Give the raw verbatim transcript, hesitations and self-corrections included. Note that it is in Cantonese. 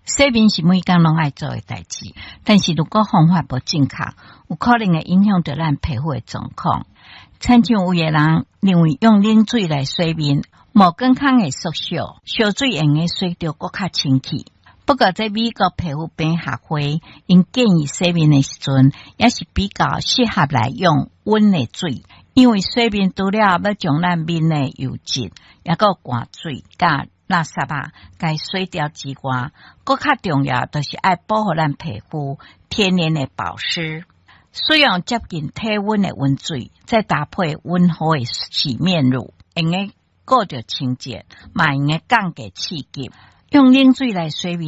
洗面是每工拢爱做的代志，但是如果方法不正确，有可能会影响到咱皮肤的状况。亲像有的人认为用冷水来洗面，无健康的缩小，烧水用的洗着更较清气。不过在美国皮肤病学会，因建议洗面的时阵，也是比较适合来用温的水，因为洗面除了要将咱面的油脂，也个汗水甲垃圾啊，该洗掉之外，更较重要就是爱保护咱皮肤天然的保湿。使用接近体温的温水，再搭配温和的洗面乳，用个顾着清洁，嘛用个降低刺激。用冷水来洗面。